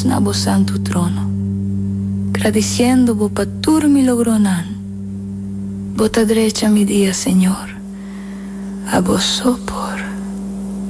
Dios na bo santo trono, agradeciendo bo patur mi logronan, bota derecha mi día, Señor, a vos sopor.